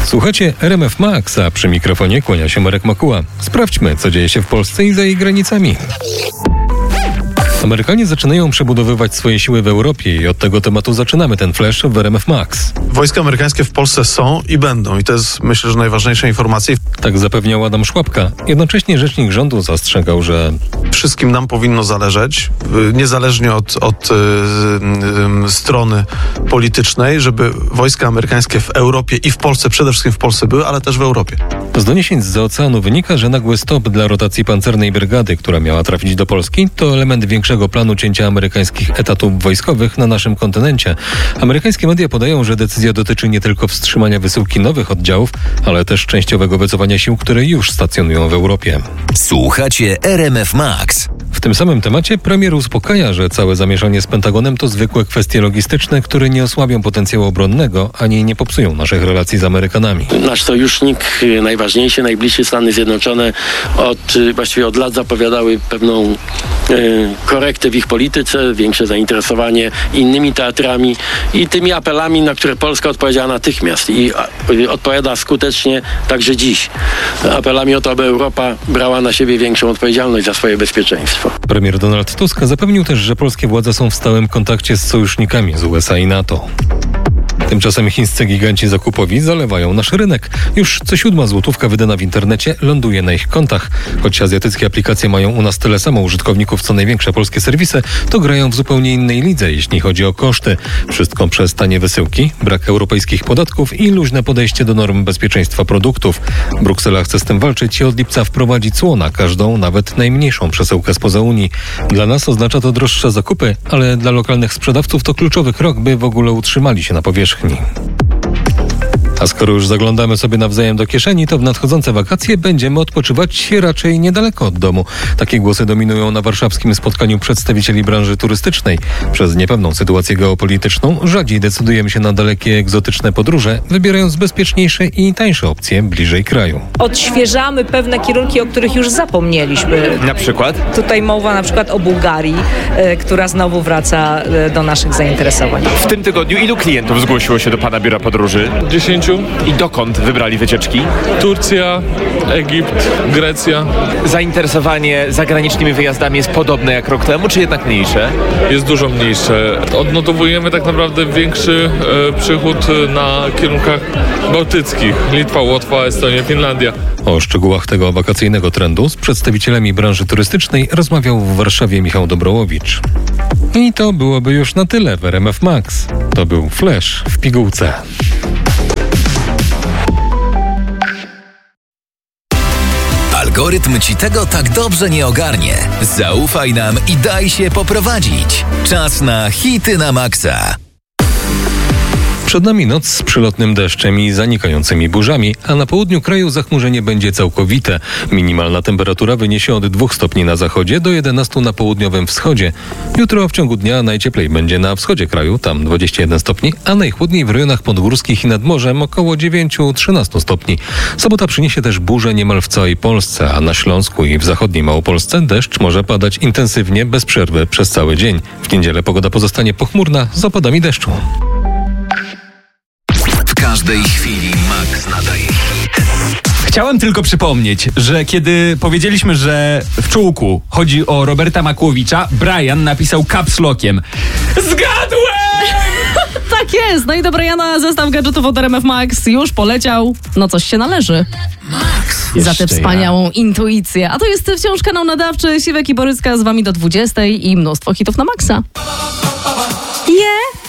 Słuchajcie RMF Max, a przy mikrofonie kłania się Marek Makuła. Sprawdźmy, co dzieje się w Polsce i za jej granicami. Amerykanie zaczynają przebudowywać swoje siły w Europie i od tego tematu zaczynamy ten flash w RMF Max. Wojska amerykańskie w Polsce są i będą. I to jest, myślę, że najważniejsza informacja. Tak zapewniał Adam Szłapka. Jednocześnie rzecznik rządu zastrzegał, że wszystkim nam powinno zależeć, niezależnie od strony politycznej, żeby wojska amerykańskie w Europie i w Polsce, przede wszystkim w Polsce były, ale też w Europie. Z doniesień zza oceanu wynika, że nagły stop dla rotacji pancernej brygady, która miała trafić do Polski, to element większego planu cięcia amerykańskich etatów wojskowych na naszym kontynencie. Amerykańskie media podają, że decyzja dotyczy nie tylko wstrzymania wysyłki nowych oddziałów, ale też częściowego wycofania sił, które już stacjonują w Europie. Słuchacie RMF Max. W tym samym temacie premier uspokaja, że całe zamieszanie z Pentagonem to zwykłe kwestie logistyczne, które nie osłabią potencjału obronnego, ani nie popsują naszych relacji z Amerykanami. Nasz sojusznik najważniejszy, najbliższy, Stany Zjednoczone, właściwie od lat zapowiadały pewną korektę w ich polityce, większe zainteresowanie innymi teatrami i tymi apelami, na które Polska odpowiedziała natychmiast i odpowiada skutecznie także dziś. Apelami o to, aby Europa brała na siebie większą odpowiedzialność za swoje bezpieczeństwo. Premier Donald Tusk zapewnił też, że polskie władze są w stałym kontakcie z sojusznikami z USA i NATO. Tymczasem chińscy giganci zakupowi zalewają nasz rynek. Już co 7. złotówka wydana w internecie ląduje na ich kontach. Choć azjatyckie aplikacje mają u nas tyle samo użytkowników, co największe polskie serwisy, to grają w zupełnie innej lidze, jeśli chodzi o koszty. Wszystko przez tanie wysyłki, brak europejskich podatków i luźne podejście do norm bezpieczeństwa produktów. Bruksela chce z tym walczyć i od lipca wprowadzi cło na każdą, nawet najmniejszą przesyłkę spoza Unii. Dla nas oznacza to droższe zakupy, ale dla lokalnych sprzedawców to kluczowy krok, by w ogóle utrzymali się na powierzchni. A skoro już zaglądamy sobie nawzajem do kieszeni, to w nadchodzące wakacje będziemy odpoczywać raczej niedaleko od domu. Takie głosy dominują na warszawskim spotkaniu przedstawicieli branży turystycznej. Przez niepewną sytuację geopolityczną rzadziej decydujemy się na dalekie, egzotyczne podróże, wybierając bezpieczniejsze i tańsze opcje bliżej kraju. Odświeżamy pewne kierunki, o których już zapomnieliśmy. Na przykład? Tutaj mowa na przykład o Bułgarii, która znowu wraca do naszych zainteresowań. W tym tygodniu ilu klientów zgłosiło się do Pana biura podróży? 10. I dokąd wybrali wycieczki? Turcja, Egipt, Grecja. Zainteresowanie zagranicznymi wyjazdami jest podobne jak rok temu, czy jednak mniejsze? Jest dużo mniejsze. Odnotowujemy tak naprawdę większy przychód na kierunkach bałtyckich. Litwa, Łotwa, Estonia, Finlandia. O szczegółach tego wakacyjnego trendu z przedstawicielami branży turystycznej rozmawiał w Warszawie Michał Dobrołowicz. I to byłoby już na tyle w RMF Max. To był Flash w pigułce. Algorytm ci tego tak dobrze nie ogarnie. Zaufaj nam i daj się poprowadzić. Czas na hity na maksa. Przed nami noc z przelotnym deszczem i zanikającymi burzami, a na południu kraju zachmurzenie będzie całkowite. Minimalna temperatura wyniesie od 2 stopni na zachodzie do 11 na południowym wschodzie. Jutro w ciągu dnia najcieplej będzie na wschodzie kraju, tam 21 stopni, a najchłodniej w rejonach podgórskich i nad morzem około 9-13 stopni. Sobota przyniesie też burze niemal w całej Polsce, a na Śląsku i w zachodniej Małopolsce deszcz może padać intensywnie, bez przerwy przez cały dzień. W niedzielę pogoda pozostanie pochmurna z opadami deszczu. W każdej chwili Max nadaje hit. Chciałem tylko przypomnieć, że kiedy powiedzieliśmy, że w czułku chodzi o Roberta Makłowicza, Brian napisał caps lockiem: Zgadłem! Tak jest! No i do Briana zestaw gadżetów od RMF Max już poleciał. No coś się należy. Max. Za tę wspaniałą intuicję. A to jest wciąż kanał nadawczy Siwek i Boryska z wami do 20 i mnóstwo hitów na Maxa.